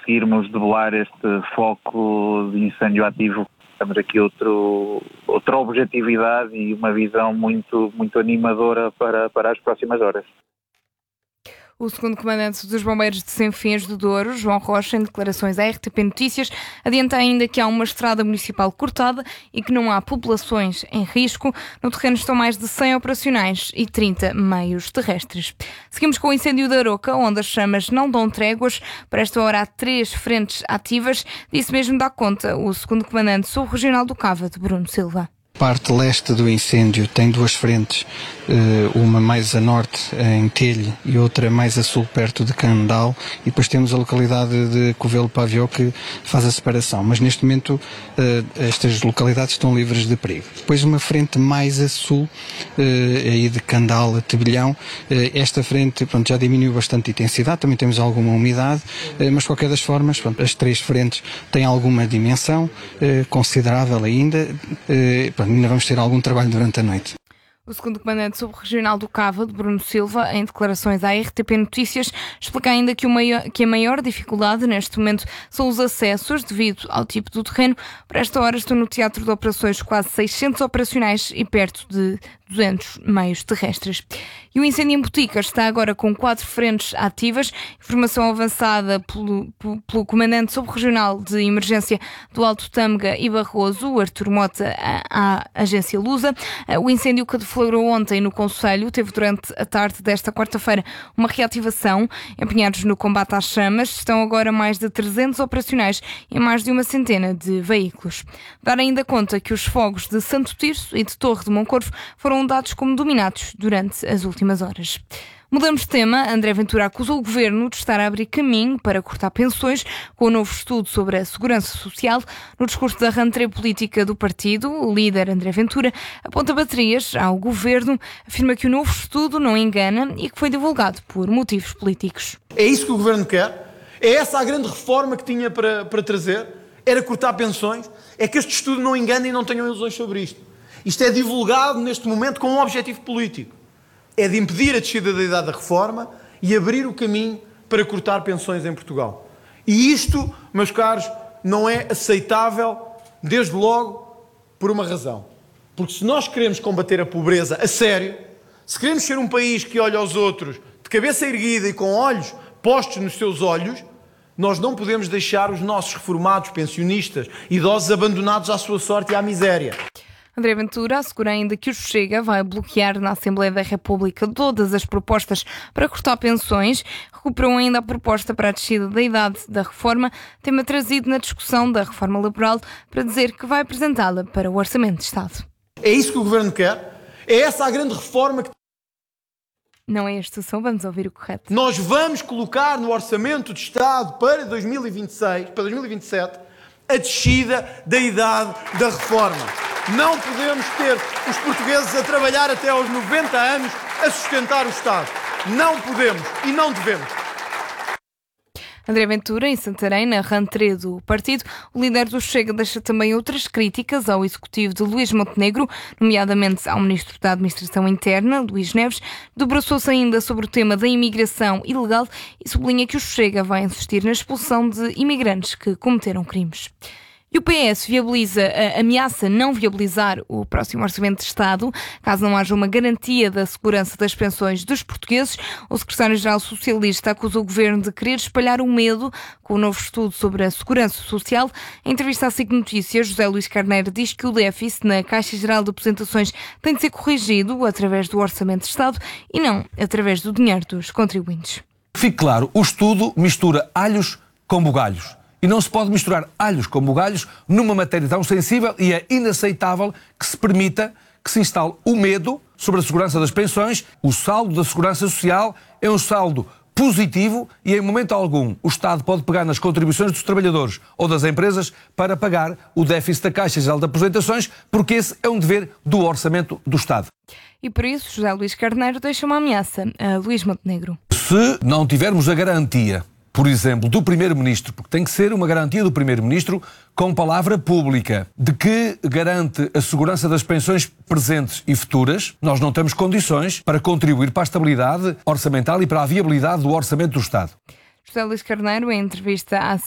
conseguirmos debelar este foco de incêndio ativo, temos aqui outra objetividade e uma visão muito animadora para as próximas horas. O segundo comandante dos Bombeiros de Sinfins do Douro, João Rocha, em declarações à RTP Notícias, adianta ainda que há uma estrada municipal cortada e que não há populações em risco. No terreno estão mais de 100 operacionais e 30 meios terrestres. Seguimos com o incêndio da Aroca, onde as chamas não dão tréguas. Para esta hora há 3 frentes ativas. Disso mesmo dá conta o segundo comandante subregional do Cávado, Bruno Silva. A parte leste do incêndio tem 2 frentes, uma mais a norte em Telho e outra mais a sul perto de Candal, e depois temos a localidade de Covelo-Pavió que faz a separação, mas neste momento estas localidades estão livres de perigo. Depois uma frente mais a sul, aí de Candal a Tebilhão, esta frente já diminuiu bastante de intensidade, também temos alguma umidade, mas de qualquer das formas as 3 frentes têm alguma dimensão considerável ainda. Ainda vamos ter algum trabalho durante a noite. O segundo comandante subregional do Cávado, Bruno Silva, em declarações à RTP Notícias, explica ainda que a maior dificuldade neste momento são os acessos devido ao tipo do terreno. Por esta hora estão no teatro de operações quase 600 operacionais e perto de 200 meios terrestres. E o incêndio em Boticas está agora com 4 frentes ativas. Informação avançada pelo comandante subregional de emergência do Alto Tâmega e Barroso, Artur Mota, à agência Lusa. O incêndio que deflagrou ontem no Concelho teve durante a tarde desta quarta-feira uma reativação. Empenhados no combate às chamas, estão agora mais de 300 operacionais e mais de 100 de veículos. Dar ainda conta que os fogos de Santo Tirso e de Torre de Moncorvo foram dados como dominados durante as últimas horas. Mudamos de tema. André Ventura acusou o governo de estar a abrir caminho para cortar pensões com o novo estudo sobre a segurança social. No discurso da rentrée política do partido, o líder André Ventura aponta baterias ao governo, afirma que o novo estudo não engana e que foi divulgado por motivos políticos. É isso que o governo quer? É essa a grande reforma que tinha para trazer? Era cortar pensões? É que este estudo não engana e não tenham ilusões sobre isto. Isto é divulgado neste momento com um objetivo político. É de impedir a descida da idade da reforma e abrir o caminho para cortar pensões em Portugal. E isto, meus caros, não é aceitável, desde logo, por uma razão. Porque se nós queremos combater a pobreza a sério, se queremos ser um país que olha aos outros de cabeça erguida e com olhos postos nos seus olhos, nós não podemos deixar os nossos reformados, pensionistas, idosos abandonados à sua sorte e à miséria. André Ventura assegura ainda que o Chega vai bloquear na Assembleia da República todas as propostas para cortar pensões. Recuperou ainda a proposta para a descida da idade da reforma, tema trazido na discussão da reforma laboral, para dizer que vai apresentá-la para o Orçamento de Estado. É isso que o governo quer? É essa a grande reforma que... Não é este o som, vamos ouvir o correto. Nós vamos colocar no Orçamento de Estado para 2027, a descida da idade da reforma. Não podemos ter os portugueses a trabalhar até aos 90 anos a sustentar o Estado. Não podemos e não devemos. André Ventura, em Santarém, na rentrée do partido, o líder do Chega deixa também outras críticas ao executivo de Luís Montenegro, nomeadamente ao ministro da Administração Interna, Luís Neves. Debruçou-se ainda sobre o tema da imigração ilegal e sublinha que o Chega vai insistir na expulsão de imigrantes que cometeram crimes. E o PS ameaça não viabilizar o próximo Orçamento de Estado, caso não haja uma garantia da segurança das pensões dos portugueses. O secretário-geral socialista acusou o governo de querer espalhar o medo com o novo estudo sobre a segurança social. Em entrevista à SIC Notícias, José Luís Carneiro diz que o déficit na Caixa Geral de Aposentações tem de ser corrigido através do Orçamento de Estado e não através do dinheiro dos contribuintes. Fique claro, o estudo mistura alhos com bugalhos. E não se pode misturar alhos com bugalhos numa matéria tão sensível e é inaceitável que se permita que se instale o medo sobre a segurança das pensões. O saldo da segurança social é um saldo positivo e em momento algum o Estado pode pegar nas contribuições dos trabalhadores ou das empresas para pagar o déficit da Caixa Geral de Aposentações, porque esse é um dever do Orçamento do Estado. E por isso José Luís Carneiro deixa uma ameaça a Luís Montenegro. Se não tivermos a garantia, por exemplo, do Primeiro-Ministro, porque tem que ser uma garantia do Primeiro-Ministro com palavra pública, de que garante a segurança das pensões presentes e futuras, nós não temos condições para contribuir para a estabilidade orçamental e para a viabilidade do Orçamento do Estado. José Luís Carneiro, em entrevista à